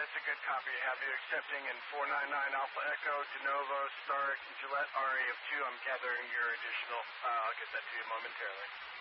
it's a good copy. Have you accepting in 499 Alpha Echo, De Novo, Stark, Gillette RE of 2. I'm gathering your additional. I'll get that to you momentarily.